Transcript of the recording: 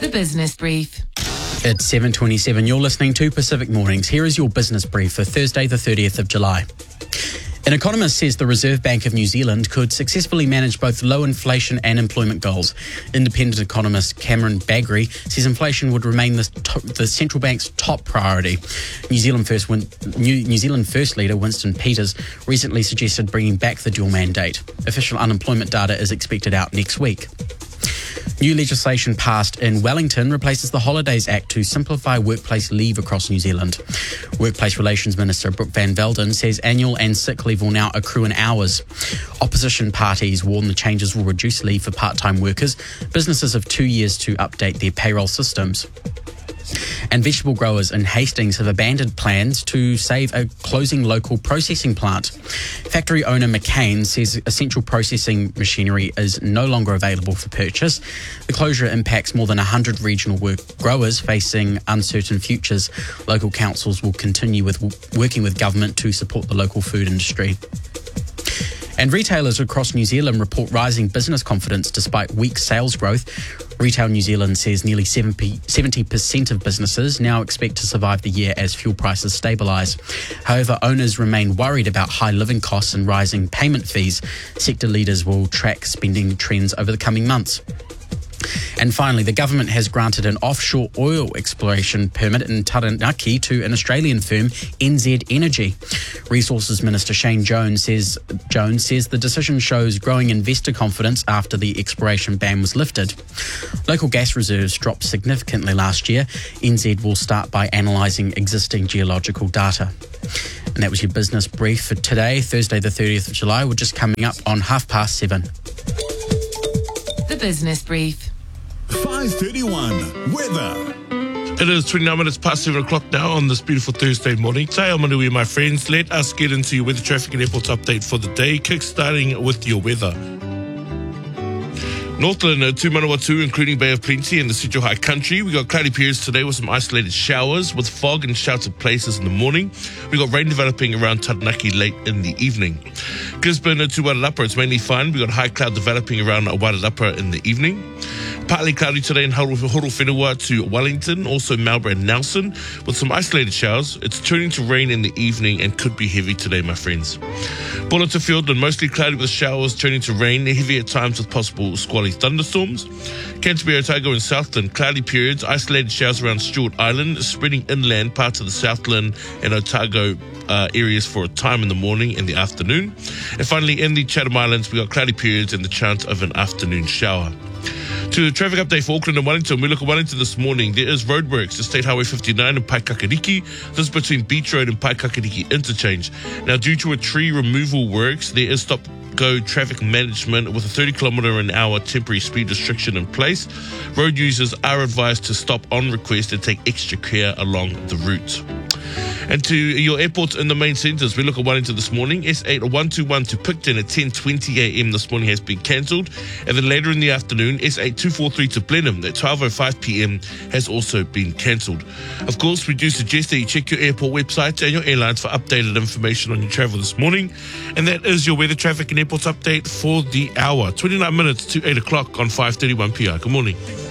The Business Brief. It's 7:27. You're listening to Pacific Mornings. Here is your business brief for Thursday, the 30th of July. An economist says the Reserve Bank of New Zealand could successfully manage both low inflation and employment goals. Independent economist Cameron Bagri says inflation would remain the central bank's top priority. New Zealand First leader Winston Peters recently suggested bringing back the dual mandate. Official unemployment data is expected out next week. New legislation passed in Wellington replaces the Holidays Act to simplify workplace leave across New Zealand. Workplace Relations Minister Brooke Van Velden says annual and sick leave will now accrue in hours. Opposition parties warn the changes will reduce leave for part-time workers. Businesses have 2 years to update their payroll systems. And vegetable growers in Hastings have abandoned plans to save a closing local processing plant. Factory owner McCain says essential processing machinery is no longer available for purchase. The closure impacts more than 100 regional growers facing uncertain futures. Local councils will continue working with government to support the local food industry. And retailers across New Zealand report rising business confidence despite weak sales growth. Retail New Zealand says nearly 70% of businesses now expect to survive the year as fuel prices stabilise. However, owners remain worried about high living costs and rising payment fees. Sector leaders will track spending trends over the coming months. And finally, the government has granted an offshore oil exploration permit in Taranaki to an Australian firm, NZ Energy. Resources Minister Shane Jones says the decision shows growing investor confidence after the exploration ban was lifted. Local gas reserves dropped significantly last year. NZ will start by analysing existing geological data. And that was your business brief for today, Thursday the 30th of July. We're just coming up on 7:30. The Business Brief. 5:31 weather. It is 29 minutes past 7 o'clock now on this beautiful Thursday morning. Say Amanui, my friends. Let us get into your weather, traffic and airport update for the day, kick-starting with your weather. Northland to Manawatu, including Bay of Plenty and the Central High Country. We got cloudy periods today with some isolated showers with fog in sheltered places in the morning. We got rain developing around Taranaki late in the evening. Gisborne to Wairarapa, it's mainly fine. We got high cloud developing around Wairarapa in the evening. Partly cloudy today in Horowhenua to Wellington, also Marlborough and Nelson, with some isolated showers. It's turning to rain in the evening and could be heavy today, my friends. Buller to Fiordland, mostly cloudy with showers turning to rain, heavy at times with possible squally thunderstorms. Canterbury, Otago and Southland, cloudy periods, isolated showers around Stewart Island, spreading inland parts of the Southland and Otago areas for a time in the morning and the afternoon. And finally, in the Chatham Islands, we got cloudy periods and the chance of an afternoon shower. To the traffic update for Auckland and Wellington, we look at Wellington this morning. There is roadworks to State Highway 59 and Paikakariki. This is between Beach Road and Paikakariki interchange. Now, due to a tree removal works, there is stop-go traffic management with a 30km/h temporary speed restriction in place. Road users are advised to stop on request and take extra care along the route. And to your airports in the main centres, we look at Wellington this morning. S8 121 to Picton at 10:20 a.m. this morning has been cancelled. And then later in the afternoon, S8 243 to Blenheim at 12:05 p.m. has also been cancelled. Of course, we do suggest that you check your airport websites and your airlines for updated information on your travel this morning. And that is your weather, traffic and airports update for the hour. 29 minutes to 8 o'clock on 5:31 p.m. Good morning.